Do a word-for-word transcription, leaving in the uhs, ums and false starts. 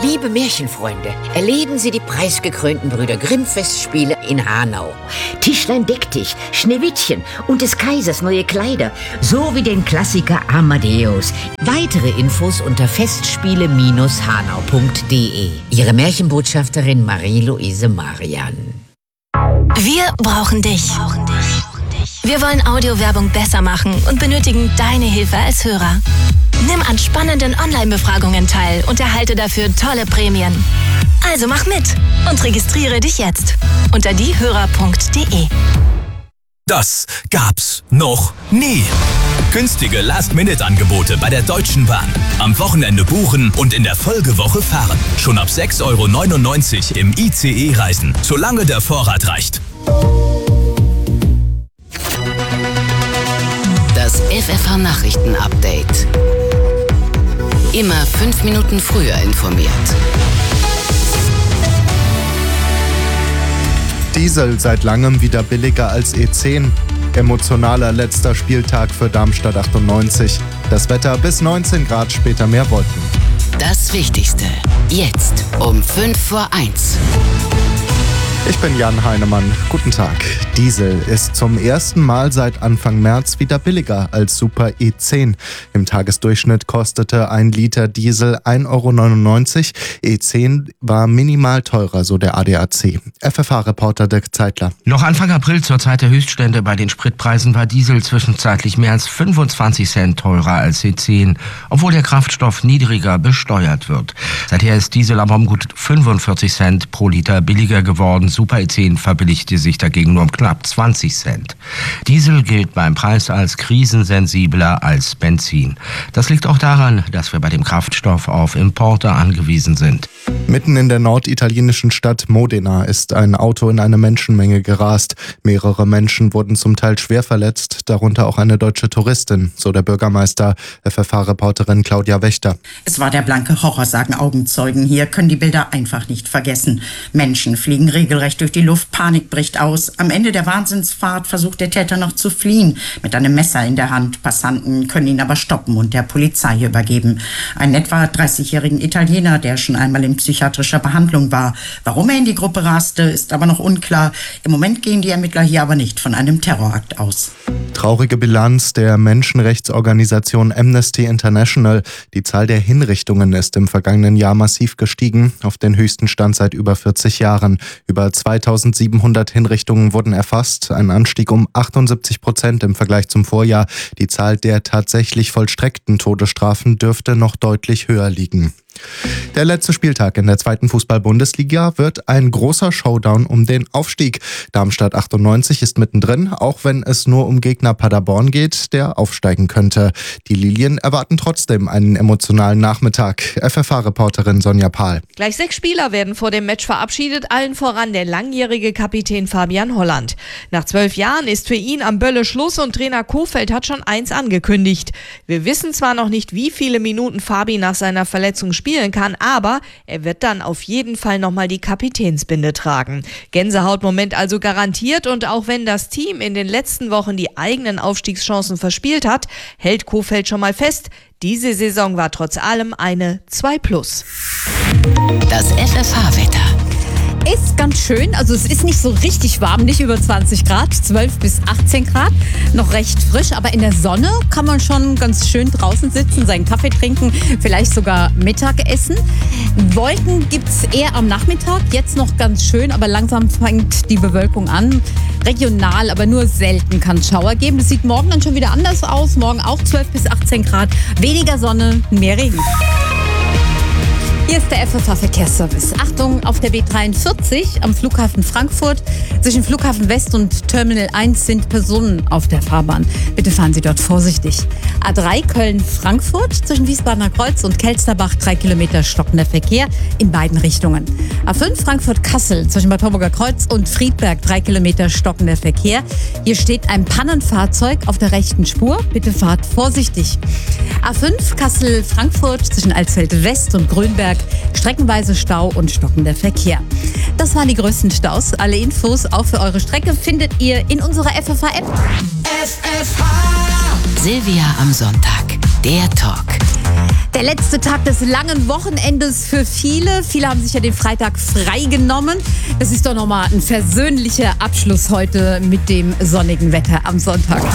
Liebe Märchenfreunde, erleben Sie die preisgekrönten Brüder Grimm-Festspiele in Hanau. Tischlein deck dich, Schneewittchen und des Kaisers neue Kleider, sowie den Klassiker Amadeus. Weitere Infos unter festspiele Bindestrich hanau punkt de. Ihre Märchenbotschafterin Marie-Louise Marian. Wir brauchen dich. Wir wollen Audiowerbung besser machen und benötigen deine Hilfe als Hörer. Nimm an spannenden Online-Befragungen teil und erhalte dafür tolle Prämien. Also mach mit und registriere dich jetzt unter diehörer punkt de. Das gab's noch nie. Günstige Last-Minute-Angebote bei der Deutschen Bahn. Am Wochenende buchen und in der Folgewoche fahren. Schon ab sechs Euro neunundneunzig im I C E reisen, solange der Vorrat reicht. Das F F H-Nachrichten-Update. Immer fünf Minuten früher informiert. Diesel seit langem wieder billiger als E zehn. Emotionaler letzter Spieltag für Darmstadt achtundneunzig. Das Wetter bis neunzehn Grad, später mehr Wolken. Das Wichtigste. Jetzt um fünf vor eins. Ich bin Jan Heinemann. Guten Tag. Diesel ist zum ersten Mal seit Anfang März wieder billiger als Super E zehn. Im Tagesdurchschnitt kostete ein Liter Diesel ein Euro neunundneunzig. E zehn war minimal teurer, so der A D A C. F F H-Reporter Dirk Zeitler. Noch Anfang April, zur Zeit der Höchststände bei den Spritpreisen, war Diesel zwischenzeitlich mehr als fünfundzwanzig Cent teurer als E zehn, obwohl der Kraftstoff niedriger besteuert wird. Seither ist Diesel aber um gut fünfundvierzig Cent pro Liter billiger geworden. Super E zehn verbilligte sich dagegen nur um knapp zwanzig Cent. Diesel gilt beim Preis als krisensensibler als Benzin. Das liegt auch daran, dass wir bei dem Kraftstoff auf Importe angewiesen sind. Mitten in der norditalienischen Stadt Modena ist ein Auto in eine Menschenmenge gerast. Mehrere Menschen wurden zum Teil schwer verletzt, darunter auch eine deutsche Touristin, so der Bürgermeister. F F H-Reporterin Claudia Wächter. Es war der blanke Horror, sagen Augenzeugen. Hier können die Bilder einfach nicht vergessen. Menschen fliegen regelrecht durch die Luft, Panik bricht aus. Am Ende der Wahnsinnsfahrt versucht der Täter noch zu fliehen, mit einem Messer in der Hand. Passanten können ihn aber stoppen und der Polizei übergeben. Einen etwa dreißigjährigen Italiener, der schon einmal in psychiatrischer Behandlung war. Warum er in die Gruppe raste, ist aber noch unklar. Im Moment gehen die Ermittler hier aber nicht von einem Terrorakt aus. Traurige Bilanz der Menschenrechtsorganisation Amnesty International. Die Zahl der Hinrichtungen ist im vergangenen Jahr massiv gestiegen, auf den höchsten Stand seit über vierzig Jahren. Über zweitausendsiebenhundert Hinrichtungen wurden erfasst, ein Anstieg um achtundsiebzig Prozent im Vergleich zum Vorjahr. Die Zahl der tatsächlich vollstreckten Todesstrafen dürfte noch deutlich höher liegen. Der letzte Spieltag in der zweiten Fußball-Bundesliga wird ein großer Showdown um den Aufstieg. Darmstadt achtundneunzig ist mittendrin, auch wenn es nur um Gegner Paderborn geht, der aufsteigen könnte. Die Lilien erwarten trotzdem einen emotionalen Nachmittag. F F H-Reporterin Sonja Pahl. Gleich sechs Spieler werden vor dem Match verabschiedet, allen voran der langjährige Kapitän Fabian Holland. Nach zwölf Jahren ist für ihn am Bölle Schluss und Trainer Kohfeldt hat schon eins angekündigt. Wir wissen zwar noch nicht, wie viele Minuten Fabi nach seiner Verletzung spielt, spielen kann, aber er wird dann auf jeden Fall nochmal die Kapitänsbinde tragen. Gänsehautmoment also garantiert, und auch wenn das Team in den letzten Wochen die eigenen Aufstiegschancen verspielt hat, hält Kohfeldt schon mal fest, diese Saison war trotz allem eine zwei plus. Das F F H-Wetter. Ist ganz schön, also es ist nicht so richtig warm, nicht über zwanzig Grad, zwölf bis achtzehn Grad, noch recht frisch, aber in der Sonne kann man schon ganz schön draußen sitzen, seinen Kaffee trinken, vielleicht sogar Mittag essen. Wolken gibt es eher am Nachmittag, jetzt noch ganz schön, aber langsam fängt die Bewölkung an. Regional, aber nur selten kann es Schauer geben. Das sieht morgen dann schon wieder anders aus, morgen auch zwölf bis achtzehn Grad, weniger Sonne, mehr Regen. Hier ist der F F H-Verkehrsservice. Achtung, auf der B dreiundvierzig am Flughafen Frankfurt. Zwischen Flughafen West und Terminal eins sind Personen auf der Fahrbahn. Bitte fahren Sie dort vorsichtig. A drei Köln-Frankfurt zwischen Wiesbadener Kreuz und Kelsterbach, drei Kilometer stockender Verkehr in beiden Richtungen. A fünf Frankfurt-Kassel zwischen Bad Homburger Kreuz und Friedberg, drei Kilometer stockender Verkehr. Hier steht ein Pannenfahrzeug auf der rechten Spur. Bitte fahrt vorsichtig. A fünf Kassel-Frankfurt zwischen Alsfeld West und Grünberg, streckenweise Stau und stockender Verkehr. Das waren die größten Staus. Alle Infos auch für eure Strecke findet ihr in unserer F F H-App. F F H! Silvia am Sonntag. Der Talk. Der letzte Tag des langen Wochenendes für viele. Viele haben sich ja den Freitag freigenommen. Das ist doch nochmal ein versöhnlicher Abschluss heute mit dem sonnigen Wetter am Sonntag.